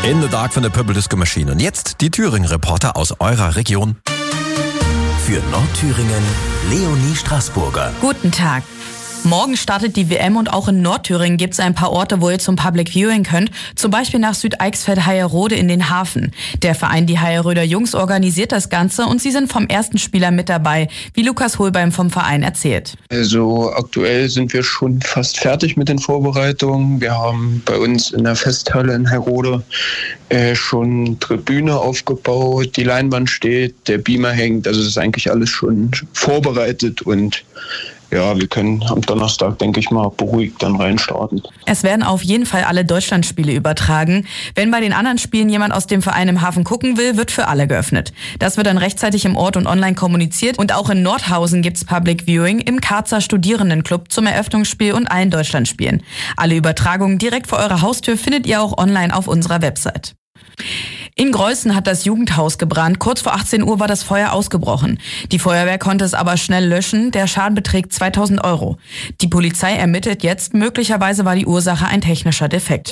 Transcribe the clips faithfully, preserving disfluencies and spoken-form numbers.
In the Dark von der Purple Disco Machine. Und jetzt die Thüringen-Reporter aus eurer Region. Für Nordthüringen, Leonie Straßburger. Guten Tag. Morgen startet die W M und auch in Nordthüringen gibt es ein paar Orte, wo ihr zum Public Viewing könnt. Zum Beispiel nach Südeichsfeld-Heierode in den Hafen. Der Verein Die Heieröder Jungs organisiert das Ganze und sie sind vom ersten Spieler mit dabei, wie Lukas Hohlbeim vom Verein erzählt. Also aktuell sind wir schon fast fertig mit den Vorbereitungen. Wir haben bei uns in der Festhalle in Heierode äh, schon Tribüne aufgebaut, die Leinwand steht, der Beamer hängt. Also es ist eigentlich alles schon vorbereitet und ja, wir können am Donnerstag, denke ich mal, beruhigt dann reinstarten. Es werden auf jeden Fall alle Deutschlandspiele übertragen. Wenn bei den anderen Spielen jemand aus dem Verein im Hafen gucken will, wird für alle geöffnet. Das wird dann rechtzeitig im Ort und online kommuniziert. Und auch in Nordhausen gibt's Public Viewing im Karzer Studierendenclub zum Eröffnungsspiel und allen Deutschlandspielen. Alle Übertragungen direkt vor eurer Haustür findet ihr auch online auf unserer Website. In Greußen hat das Jugendhaus gebrannt. Kurz vor achtzehn Uhr war das Feuer ausgebrochen. Die Feuerwehr konnte es aber schnell löschen. Der Schaden beträgt zweitausend Euro. Die Polizei ermittelt jetzt. Möglicherweise war die Ursache ein technischer Defekt.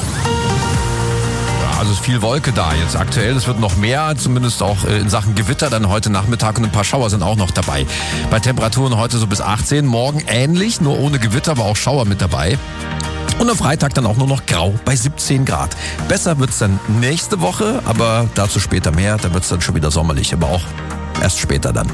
Also ist viel Wolke da jetzt aktuell. Es wird noch mehr, zumindest auch in Sachen Gewitter dann heute Nachmittag und ein paar Schauer sind auch noch dabei. Bei Temperaturen heute so bis achtzehn, morgen ähnlich, nur ohne Gewitter, aber auch Schauer mit dabei. Und am Freitag dann auch nur noch grau bei siebzehn Grad. Besser wird's dann nächste Woche, aber dazu später mehr. Da wird's dann schon wieder sommerlich, aber auch erst später dann.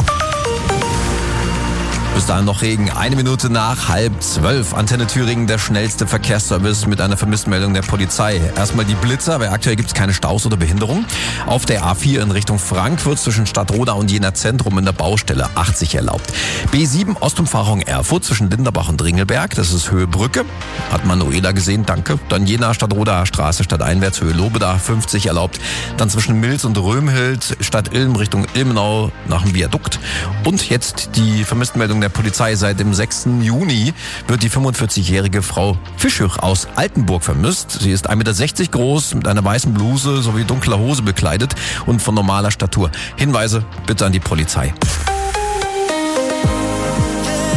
Bis dahin noch Regen. Eine Minute nach halb zwölf. Antenne Thüringen, der schnellste Verkehrsservice mit einer Vermisstenmeldung der Polizei. Erstmal die Blitzer, weil aktuell gibt es keine Staus oder Behinderung. Auf der A vier in Richtung Frankfurt zwischen Stadtroda und Jena Zentrum in der Baustelle achtzig erlaubt. B sieben Ostumfahrung Erfurt zwischen Linderbach und Ringelberg. Das ist Höhe Brücke. Hat Manuela gesehen, danke. Dann Jena Stadtroda Straße stadteinwärts Höhe Lobeda fünfzig erlaubt. Dann zwischen Milz und Römhild Stadt Ilm Richtung Ilmenau nach dem Viadukt. Und jetzt die Vermisstenmeldung der Polizei. Seit dem sechsten Juni wird die fünfundvierzigjährige Frau Fischich aus Altenburg vermisst. Sie ist ein Meter sechzig groß, mit einer weißen Bluse sowie dunkler Hose bekleidet und von normaler Statur. Hinweise bitte an die Polizei.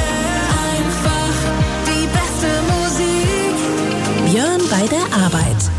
Einfach die beste Musik. Björn bei der Arbeit.